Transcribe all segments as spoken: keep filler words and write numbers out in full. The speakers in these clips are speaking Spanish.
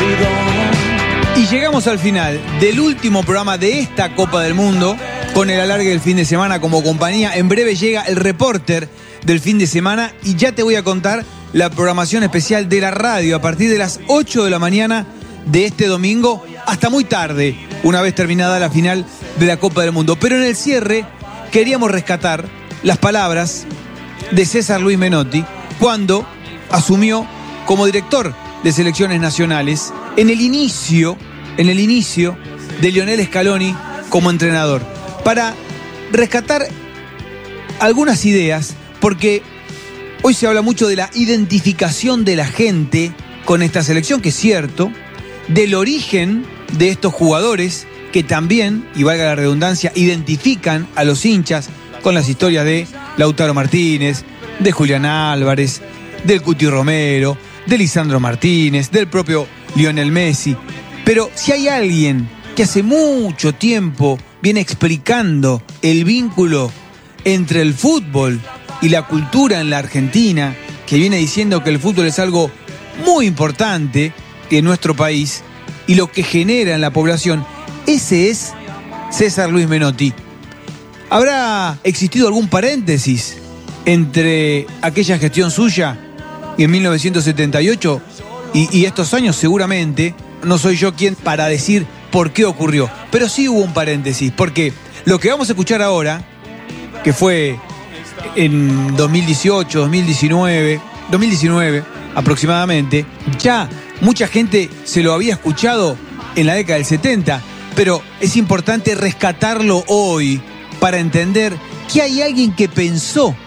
Y llegamos al final del último programa de esta Copa del Mundo, con el alargue del fin de semana como compañía. En breve llega el reporter del fin de semana y ya te voy a contar la programación especial de la radio a partir de las ocho de la mañana de este domingo hasta muy tarde, una vez terminada la final de la Copa del Mundo. Pero en el cierre queríamos rescatar las palabras de César Luis Menotti cuando asumió como director de selecciones nacionales en el inicio, en el inicio de Lionel Scaloni como entrenador, para rescatar algunas ideas, porque hoy se habla mucho de la identificación de la gente con esta selección, que es cierto, del origen de estos jugadores que también, y valga la redundancia, identifican a los hinchas con las historias de Lautaro Martínez, de Julián Álvarez, del Cuti Romero, de Lisandro Martínez, del propio Lionel Messi. Pero si hay alguien que hace mucho tiempo viene explicando el vínculo entre el fútbol y la cultura en la Argentina, que viene diciendo que el fútbol es algo muy importante en nuestro país y lo que genera en la población, ese es César Luis Menotti. ¿Habrá existido algún paréntesis entre aquella gestión suya en mil novecientos setenta y ocho y, y estos años? Seguramente. No soy yo quien para decir por qué ocurrió, pero sí hubo un paréntesis, porque lo que vamos a escuchar ahora, que fue en dos mil dieciocho, dos mil diecinueve, dos mil diecinueve aproximadamente, ya mucha gente se lo había escuchado en la década del setenta, pero es importante rescatarlo hoy para entender que hay alguien que pensó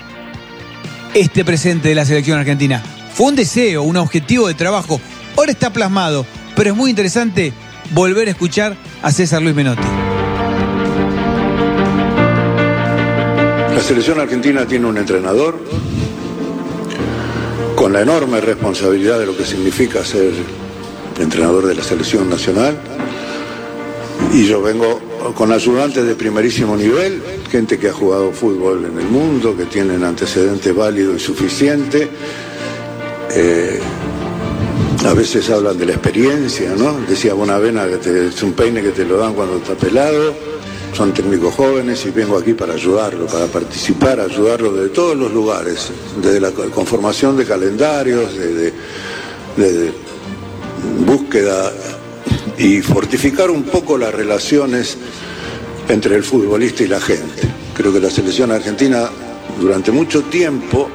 este presente de la selección argentina. Fue un deseo, un objetivo de trabajo. Ahora está plasmado, pero es muy interesante volver a escuchar a César Luis Menotti. La selección argentina tiene un entrenador con la enorme responsabilidad de lo que significa ser entrenador de la selección nacional. Y yo vengo con ayudantes de primerísimo nivel, gente que ha jugado fútbol en el mundo, que tienen antecedentes válidos y suficientes. Eh, a veces hablan de la experiencia, ¿no? Decía Bonavena que te, es un peine que te lo dan cuando está pelado. Son técnicos jóvenes y vengo aquí para ayudarlo, para participar, ayudarlo de todos los lugares, desde la conformación de calendarios, de, de, de búsqueda y fortificar un poco las relaciones entre el futbolista y la gente. Creo que la selección argentina durante mucho tiempo,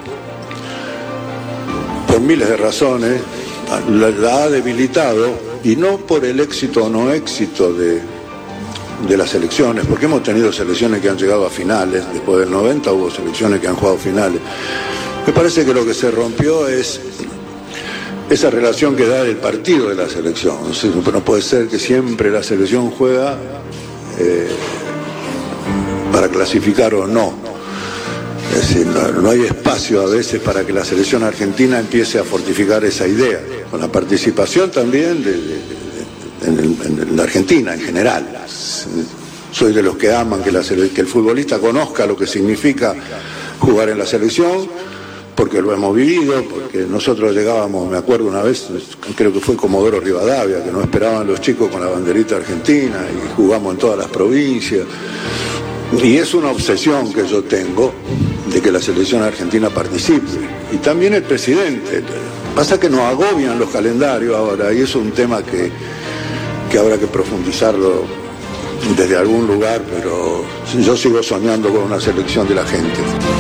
por miles de razones, la, la ha debilitado, y no por el éxito o no éxito de, de las selecciones, porque hemos tenido selecciones que han llegado a finales, después del noventa hubo selecciones que han jugado finales. Me parece que lo que se rompió es esa relación que da el partido de la selección. No puede ser que siempre la selección juega eh, para clasificar o no. Es decir, no, no hay espacio a veces para que la selección argentina empiece a fortificar esa idea, con la participación también de, de, de, en, el, en la Argentina en general. Soy de los que aman que, la, que el futbolista conozca lo que significa jugar en la selección, porque lo hemos vivido, porque nosotros llegábamos, me acuerdo una vez, creo que fue Comodoro Rivadavia, que nos esperaban los chicos con la banderita argentina y jugamos en todas las provincias. Y es una obsesión que yo tengo de que la selección argentina participe. Y también el presidente. Pasa que nos agobian los calendarios ahora, y eso es un tema que, que habrá que profundizarlo desde algún lugar, pero yo sigo soñando con una selección de la gente.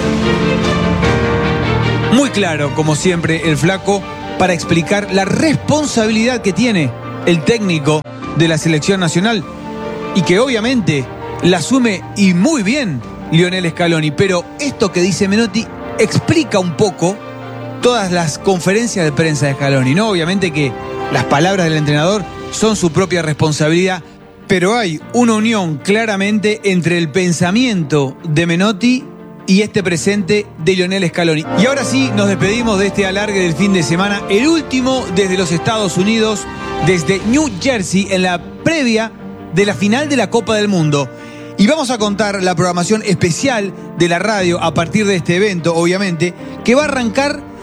Muy claro, como siempre, el Flaco, para explicar la responsabilidad que tiene el técnico de la selección nacional y que obviamente la asume y muy bien Lionel Scaloni. Pero esto que dice Menotti explica un poco todas las conferencias de prensa de Scaloni, ¿no? Obviamente que las palabras del entrenador son su propia responsabilidad, pero hay una unión claramente entre el pensamiento de Menotti y este presente de Lionel Scaloni. Y ahora sí, nos despedimos de este alargue del fin de semana, el último desde los Estados Unidos, desde New Jersey, en la previa de la final de la Copa del Mundo. Y vamos a contar la programación especial de la radio a partir de este evento, obviamente, que va a arrancar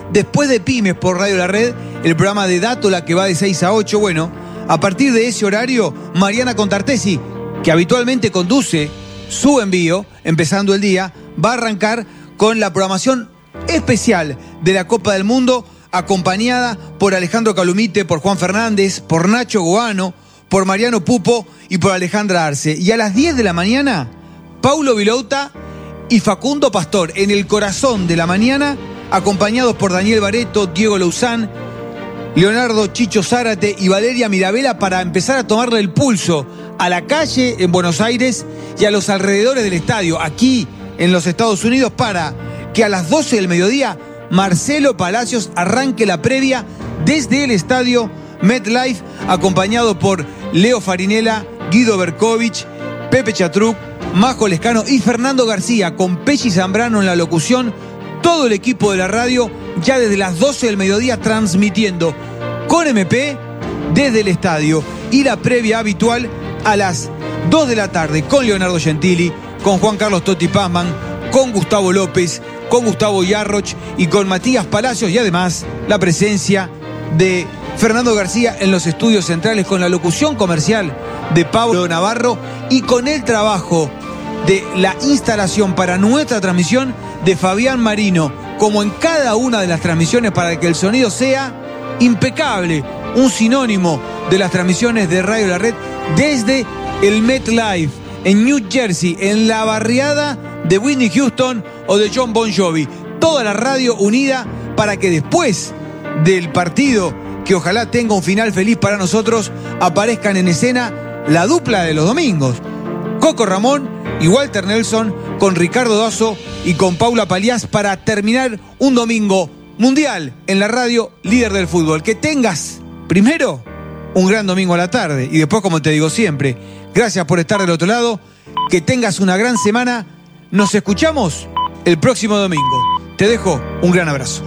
Después de Pymes por Radio La Red, el programa de Dátola que va de seis a ocho. Bueno, a partir de ese horario, Mariana Contartesi, que habitualmente conduce su envío, empezando el día, va a arrancar con la programación especial de la Copa del Mundo, acompañada por Alejandro Calumite, por Juan Fernández, por Nacho Goano, por Mariano Pupo y por Alejandra Arce. Y a las diez de la mañana, Paulo Vilouta y Facundo Pastor, en el corazón de la mañana, acompañados por Daniel Bareto, Diego Louzán, Leonardo Chicho Zárate y Valeria Mirabella, para empezar a tomarle el pulso a la calle en Buenos Aires y a los alrededores del estadio, aquí en los Estados Unidos, para que a las doce del mediodía Marcelo Palacios arranque la previa desde el estadio MetLife, acompañado por Leo Farinella, Guido Berkovich, Pepe Chatruc, Majo Lescano y Fernando García, con Pelli Zambrano en la locución. Todo el equipo de la radio ya desde las doce del mediodía transmitiendo con M P desde el estadio, y la previa habitual a las dos de la tarde con Leonardo Gentili, con Juan Carlos Totti Pazman, con Gustavo López, con Gustavo Yarroch y con Matías Palacios, y además la presencia de Fernando García en los estudios centrales, con la locución comercial de Pablo Navarro y con el trabajo de la instalación para nuestra transmisión de Fabián Marino, como en cada una de las transmisiones, para que el sonido sea impecable, un sinónimo de las transmisiones de Radio La Red desde el MetLife en New Jersey, en la barriada de Whitney Houston o de John Bon Jovi. Toda la radio unida para que después del partido, que ojalá tenga un final feliz para nosotros, aparezcan en escena la dupla de los domingos, Coco Ramón y Walter Nelson, con Ricardo Dazo y con Paula Paliás, para terminar un domingo mundial en la radio líder del fútbol. Que tengas, primero, un gran domingo a la tarde, y después, como te digo siempre, gracias por estar del otro lado, que tengas una gran semana. Nos escuchamos el próximo domingo. Te dejo un gran abrazo.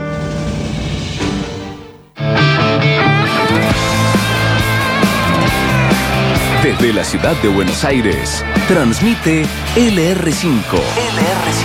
Desde la ciudad de Buenos Aires, transmite L R cinco. L R cinco.